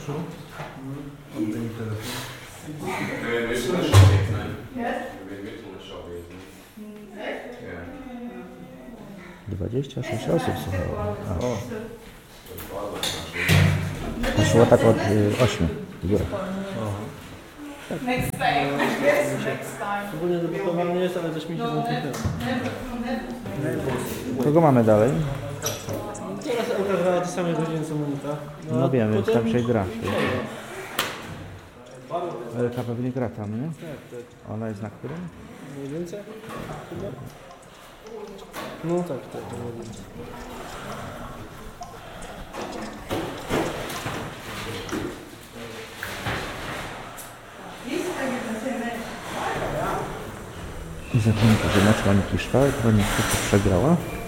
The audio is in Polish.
Sure. Oddaj mi telefon. We're to the shopping, man. Yes. We're to the shopping. 26 osób słuchało. Poszło tak od 8 w górę. Next time. Yes, next time. Ogólnie debiutowanie jest, ale też mi się zamknęło. Kogo mamy dalej? Teraz Elka grała te same godziny co Monika. No wiemy, potem... tam się gra. Elka pewnie gra tam, nie? Tak, tak. Ona jest na którym? Mniej więcej? Chyba? No tak, tak, to mniej więcej. I zakończę, że mocno Moniki szła, chyba nie przegrała.